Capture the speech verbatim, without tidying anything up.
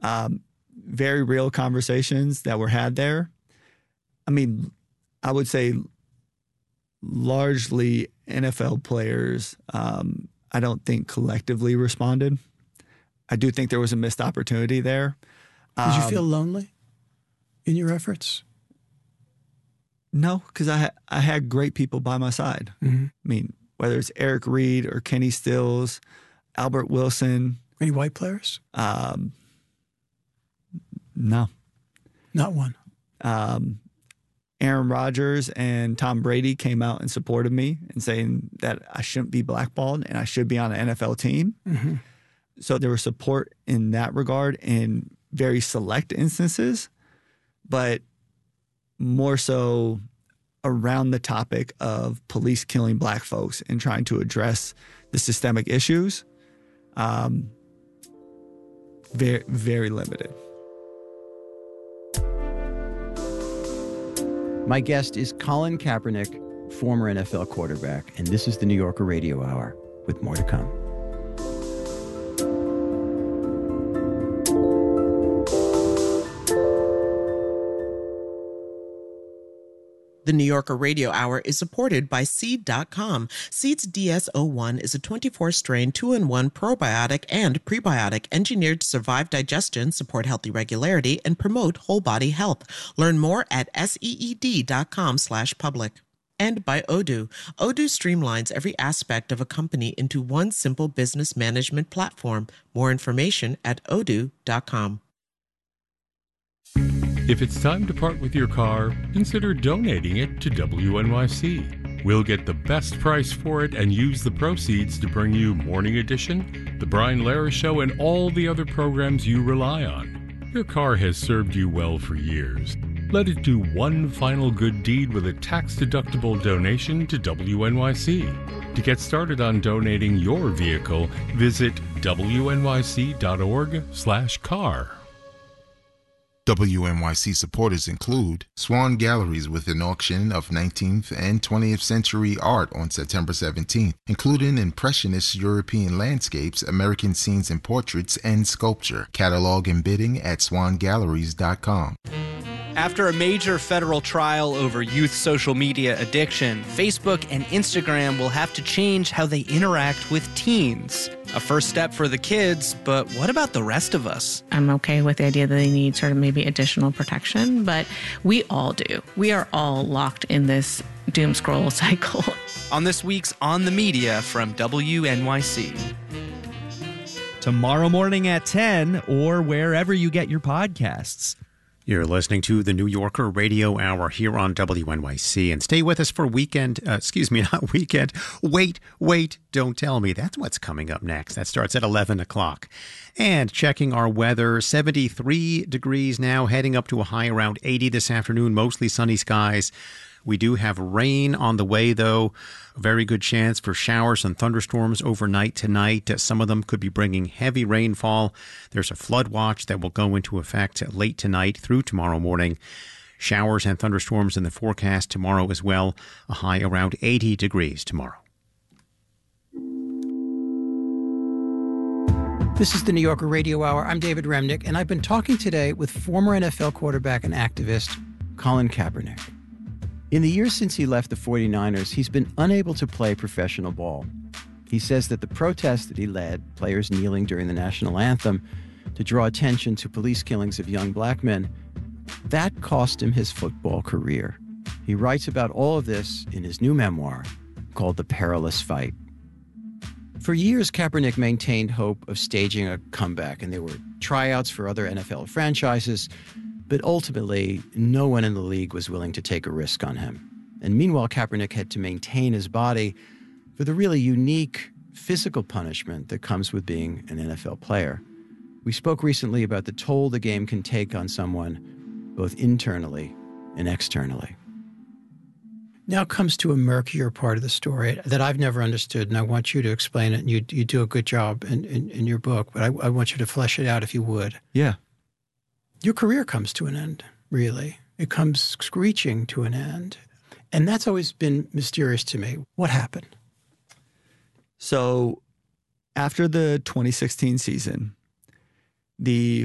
Um, very real conversations that were had there. I mean, I would say largely N F L players, um, I don't think collectively responded. I do think there was a missed opportunity there. Did um, you feel lonely in your efforts? No, because I, ha- I had great people by my side. Mm-hmm. I mean, whether it's Eric Reed or Kenny Stills, Albert Wilson. Any white players? Um, no. Not one. Um, Aaron Rodgers and Tom Brady came out and supported me and saying that I shouldn't be blackballed and I should be on an N F L team. Mm-hmm. So there was support in that regard in very select instances, but more so around the topic of police killing black folks and trying to address the systemic issues. Um, very, very limited. My guest is Colin Kaepernick, former N F L quarterback, and this is the New Yorker Radio Hour with more to come. The New Yorker Radio Hour is supported by Seed dot com. Seed's D S zero one is a twenty-four strain two in one probiotic and prebiotic engineered to survive digestion, support healthy regularity, and promote whole body health. Learn more at seed dot com slash public. And by Odoo. Odoo streamlines every aspect of a company into one simple business management platform. More information at odoo dot com. If it's time to part with your car, consider donating it to W N Y C. We'll get the best price for it and use the proceeds to bring you Morning Edition, The Brian Lehrer Show, and all the other programs you rely on. Your car has served you well for years. Let it do one final good deed with a tax-deductible donation to W N Y C. To get started on donating your vehicle, visit W N Y C dot org slash car. W N Y C supporters include Swan Galleries with an auction of nineteenth and twentieth century art on September seventeenth, including Impressionist European landscapes, American scenes and portraits, and sculpture. Catalog and bidding at swan galleries dot com. After a major federal trial over youth social media addiction, Facebook and Instagram will have to change how they interact with teens. A first step for the kids, but what about the rest of us? I'm okay with the idea that they need sort of maybe additional protection, but we all do. We are all locked in this doom scroll cycle. On this week's On the Media from W N Y C. Tomorrow morning at ten or wherever you get your podcasts. You're listening to the New Yorker Radio Hour here on W N Y C. And stay with us for weekend, uh, excuse me, not weekend. Wait, wait, don't tell me. That's what's coming up next. That starts at eleven o'clock. And checking our weather, seventy-three degrees now, heading up to a high around eighty this afternoon, mostly sunny skies. We do have rain on the way, though. A very good chance for showers and thunderstorms overnight tonight. Uh, some of them could be bringing heavy rainfall. There's a flood watch that will go into effect late tonight through tomorrow morning. Showers and thunderstorms in the forecast tomorrow as well. A high around eighty degrees tomorrow. This is the New Yorker Radio Hour. I'm David Remnick, and I've been talking today with former N F L quarterback and activist Colin Kaepernick. In the years since he left the forty-niners, he's been unable to play professional ball. He says that the protest that he led, players kneeling during the national anthem to draw attention to police killings of young black men, that cost him his football career. He writes about all of this in his new memoir called The Perilous Fight. For years, Kaepernick maintained hope of staging a comeback, and there were tryouts for other N F L franchises. But ultimately, no one in the league was willing to take a risk on him. And meanwhile, Kaepernick had to maintain his body for the really unique physical punishment that comes with being an N F L player. We spoke recently about the toll the game can take on someone, both internally and externally. Now comes to a murkier part of the story that I've never understood, and I want you to explain it. And you, you do a good job in, in, in your book, but I, I want you to flesh it out if you would. Yeah. Your career comes to an end, really. It comes screeching to an end. And that's always been mysterious to me. What happened? So after the twenty sixteen season, the